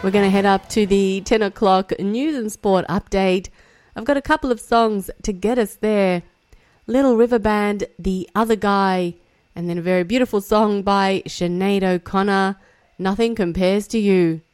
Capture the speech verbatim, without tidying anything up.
We're going to head up to the ten o'clock news and sport update. I've got a couple of songs to get us there. Little River Band, The Other Guy, and then a very beautiful song by Sinead O'Connor, Nothing Compares to You.